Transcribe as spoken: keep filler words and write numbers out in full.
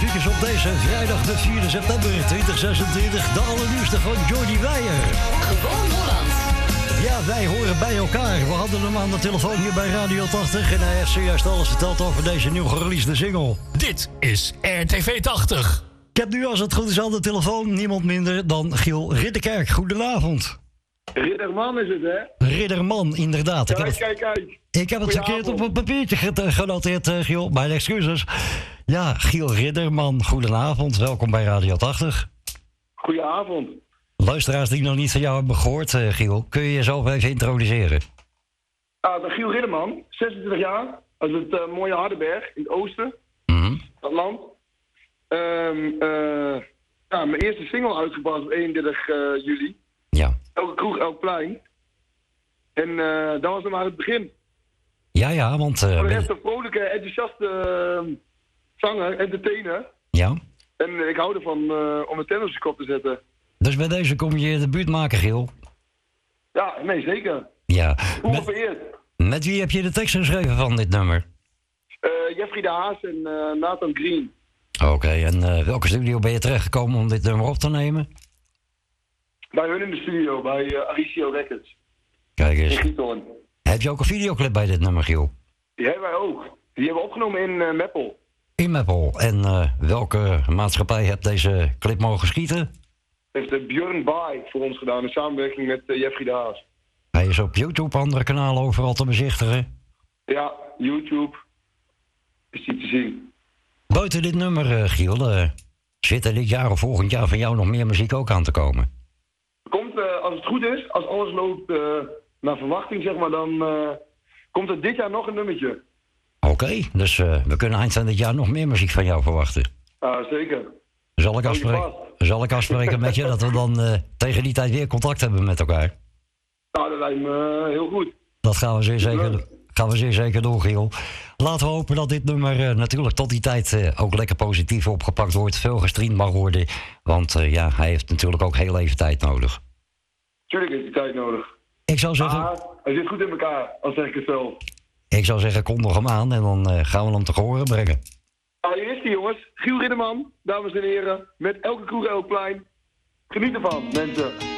speakers op deze vrijdag de vierde september twintig zesentwintig. De allernieuwste van Jordi Weijer. Gewoon Holland. Ja, wij horen bij elkaar. We hadden hem aan de telefoon hier bij Radio tachtig. En hij heeft zojuist alles verteld over deze nieuw gereleasede single. Dit is R T V tachtig. Ik heb nu, als het goed is, aan de telefoon niemand minder dan Giel Ridderkerk. Goedenavond. Ridderman is het, hè? Ridderman, inderdaad. Ik heb het, kijk, kijk. ik heb het verkeerd op een papiertje genoteerd, uh, Giel. Mijn excuses. Ja, Giel Ridderman, goedenavond. Welkom bij Radio tachtig. Goedenavond. Luisteraars die nog niet van jou hebben gehoord, uh, Giel, kun je jezelf even introduceren? Ah, ik ben Giel Ridderman, zesentwintig jaar. Dat is het uh, mooie Hardenberg in het oosten. Mm-hmm. Dat land. Um, uh, ja, mijn eerste single uitgebracht op eenendertig uh, juli. Ja. Elke kroeg, elk plein. En uh, dat was nog maar het begin. Ja, ja, want... Uh, Voor de ben... rest een vrolijke, enthousiaste uh, zanger, entertainer. Ja. En uh, ik hou ervan uh, om een tennis op kop te zetten. Dus bij deze kom je de buurt maken, Giel? Ja, nee, zeker. Ja. Hoe Met, vereerd. met wie heb je de tekst geschreven van dit nummer? Uh, Jeffrey de Haas en uh, Nathan Green. Oké, okay, en uh, welke studio ben je terechtgekomen om dit nummer op te nemen? Bij hun in de studio, bij uh, Aricio Records. Kijk eens. In Giethoorn. Heb je ook een videoclip bij dit nummer, Giel? Die hebben wij ook. Die hebben we opgenomen in uh, Meppel. In Meppel. En uh, welke maatschappij heeft deze clip mogen schieten? Heeft uh, Björn Baai voor ons gedaan in samenwerking met uh, Jeffrey de Haas. Hij is op YouTube, andere kanalen overal te bezichtigen. Ja, YouTube. Is die te zien. Buiten dit nummer, uh, Giel, uh, zit er dit jaar of volgend jaar van jou nog meer muziek ook aan te komen? Komt, uh, als het goed is, als alles loopt uh, naar verwachting, zeg maar, dan uh, komt er dit jaar nog een nummertje. Oké, okay, dus uh, we kunnen eind van dit jaar nog meer muziek van jou verwachten. Ah, zeker. Zal ik afspreken, zal ik afspreken met je dat we dan uh, tegen die tijd weer contact hebben met elkaar? Nou, dat lijkt me uh, heel goed. Dat gaan we zeer zeker, gaan we zeer zeker doen, Giel. Laten we hopen dat dit nummer uh, natuurlijk tot die tijd uh, ook lekker positief opgepakt wordt. Veel gestreamd mag worden. Want uh, ja, hij heeft natuurlijk ook heel even tijd nodig. Tuurlijk heeft hij tijd nodig. Ik zou zeggen... Ah, hij zit goed in elkaar, als zeg ik het zelf. Ik zou zeggen, kondig hem aan en dan uh, gaan we hem te horen brengen. Nou, hier is hij, jongens. Giel Ridderman, dames en heren. Met elke kroeg, elk plein. Geniet ervan, mensen.